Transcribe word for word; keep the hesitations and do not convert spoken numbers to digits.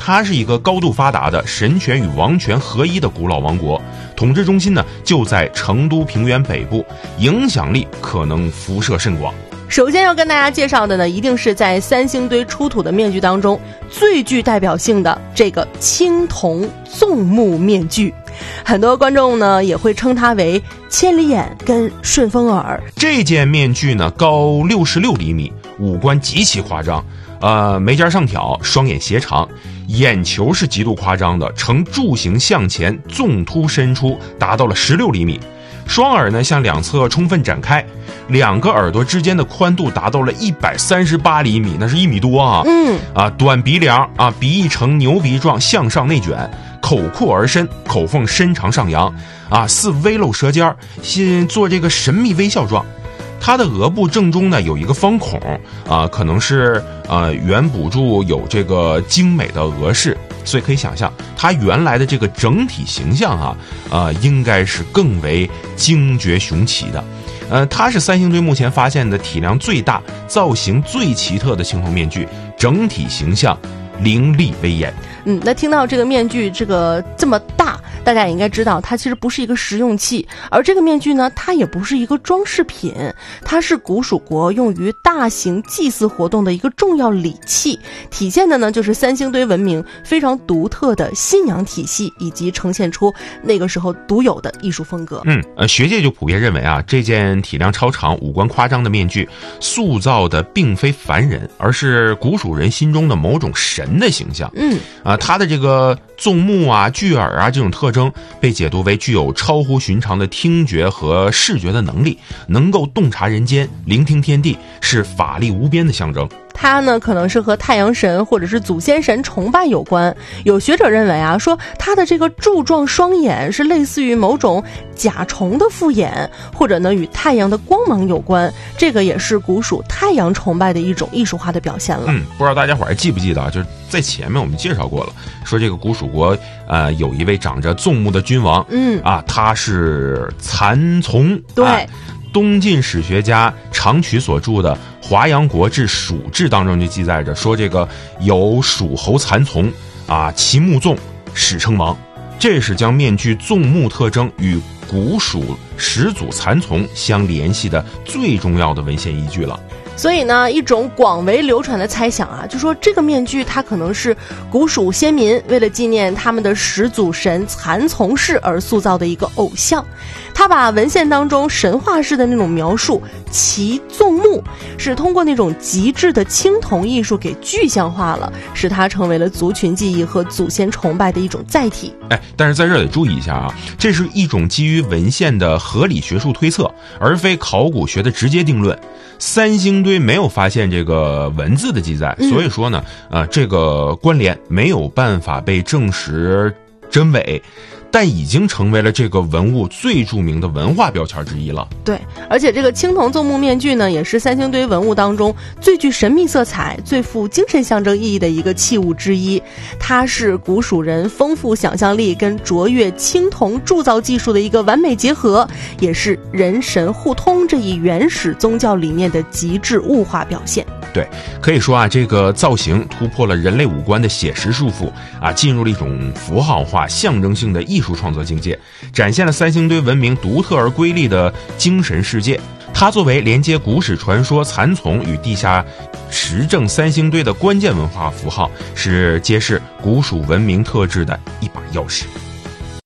它是一个高度发达的神权与王权合一的古老王国，统治中心呢就在成都平原北部，影响力可能辐射甚广。 首先要跟大家介绍的呢，一定是在三星堆出土的面具当中最具代表性的这个青铜纵目面具。很多观众呢也会称它为千里眼跟顺风耳。 这件面具呢高六十六厘米，五官极其夸张，呃，眉尖上挑，双眼斜长，眼球是极度夸张的，呈柱形向前纵突伸出，达到了十六厘米。双耳呢向两侧充分展开，两个耳朵之间的宽度达到了一百三十八厘米，那是一米多啊！ 嗯啊，短鼻梁啊，鼻翼呈牛鼻状向上内卷，口阔而深，口缝伸长上扬，啊，似微露舌尖，先做这个神秘微笑状。它的额部正中呢有一个方孔啊，可能是呃原补助有这个精美的额饰，所以可以想象它原来的这个整体形象啊，呃应该是更为惊绝雄奇的。呃，它是三星堆目前发现的体量最大、造型最奇特的青铜面具，整体形象凌厉威严。 嗯，那听到这个面具这个这么大，大家也应该知道它其实不是一个实用器，而这个面具呢，它也不是一个装饰品，它是古蜀国用于大型祭祀活动的一个重要礼器，体现的呢就是三星堆文明非常独特的信仰体系，以及呈现出那个时候独有的艺术风格。 嗯，呃，学界就普遍认为啊，这件体量超长、五官夸张的面具塑造的并非凡人，而是古蜀人心中的某种神的形象。 嗯， 啊，他的这个纵目啊、巨耳啊这种特征被解读为具有超乎寻常的听觉和视觉的能力，能够洞察人间、聆听天地，是法力无边的象征。 它呢可能是和太阳神或者是祖先神崇拜有关。有学者认为啊，说它的这个柱状双眼是类似于某种甲虫的复眼，或者呢与太阳的光芒有关。这个也是古蜀太阳崇拜的一种艺术化的表现了。 嗯，不知道大家伙还记不记得啊？就是在前面我们介绍过了，说这个古蜀国呃有一位长着纵目的君王， 嗯啊，他是蚕丛。 对。 啊，东晋史学家长渠所著的《华阳国志·蜀志》当中就记载着说，这个有蜀侯蚕丛啊，其目纵，史称王。这是将面具纵目特征与古蜀始祖蚕丛相联系的最重要的文献依据了。 所以呢，一种广为流传的猜想啊，就说这个面具它可能是古蜀先民为了纪念他们的始祖神蚕丛氏而塑造的一个偶像。他把文献当中神话式的那种描述其纵目，是通过那种极致的青铜艺术给具象化了，使它成为了族群记忆和祖先崇拜的一种载体。 哎，但是在这儿得注意一下啊，这是一种基于文献的合理学术推测，而非考古学的直接定论。三星堆没有发现这个文字的记载，所以说呢，呃，这个关联没有办法被证实真伪，但已经成为了这个文物最著名的文化标签之一了。 对，而且这个青铜纵目面具呢，也是三星堆文物当中最具神秘色彩、最富精神象征意义的一个器物之一。它是古蜀人丰富想象力跟卓越青铜铸造技术的一个完美结合，也是人神互通这一原始宗教理念的极致物化表现。 对，可以说啊，这个造型突破了人类五官的写实束缚啊，进入了一种符号化、象征性的艺术创作境界，展现了三星堆文明独特而瑰丽的精神世界。它作为连接古史传说蚕丛与地下实证三星堆的关键文化符号，是揭示古蜀文明特质的一把钥匙。